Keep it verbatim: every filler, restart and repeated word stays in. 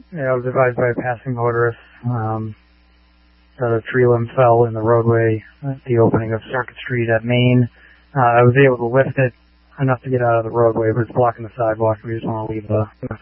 Yeah, I was advised by a passing motorist um, that a tree limb fell in the roadway at the opening of Circuit Street at Main. Uh, I was able to lift it enough to get out of the roadway, but it's blocking the sidewalk. We just want to leave a